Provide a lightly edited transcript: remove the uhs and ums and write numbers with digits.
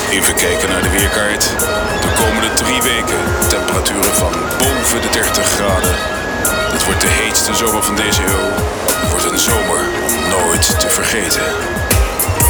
Even kijken naar de weerkaart. De komende 3 weken temperaturen van boven de 30 graden. Het wordt de heetste zomer van deze eeuw. Het wordt een zomer om nooit te vergeten.